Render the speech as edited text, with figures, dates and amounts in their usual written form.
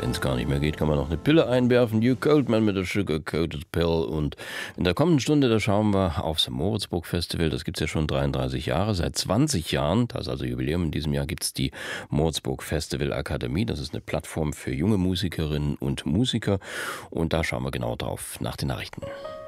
Wenn es gar nicht mehr geht, kann man noch eine Pille einwerfen. New Coldman mit der Sugar Coated Pill. Und in der kommenden Stunde, da schauen wir aufs Moritzburg Festival. Das gibt es ja schon 33 Jahre. Seit 20 Jahren, das ist also Jubiläum, in diesem Jahr gibt es die Moritzburg Festival Akademie. Das ist eine Plattform für junge Musikerinnen und Musiker. Und da schauen wir genau drauf nach den Nachrichten.